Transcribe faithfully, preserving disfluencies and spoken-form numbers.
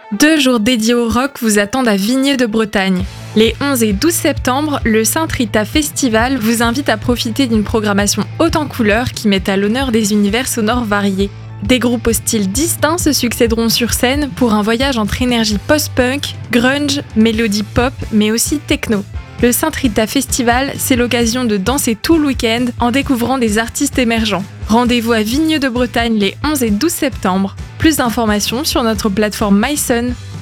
Deux jours dédiés au rock vous attendent à Vigneux de Bretagne. Les onze et douze septembre, le Saint Rita Festival vous invite à profiter d'une programmation haute en couleurs qui met à l'honneur des univers sonores variés. Des groupes au style distinct se succéderont sur scène pour un voyage entre énergie post-punk, grunge, mélodie pop, mais aussi techno. Le Saint Rita Festival, c'est l'occasion de danser tout le week-end en découvrant des artistes émergents. Rendez-vous à Vigneux de Bretagne les onze et douze septembre. Plus d'informations sur notre plateforme mysun.